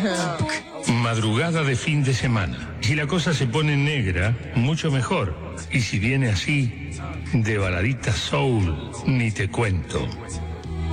Madrugada de fin de semana. Si la cosa se pone negra, mucho mejor. Y si viene así, de baladita soul, ni te cuento.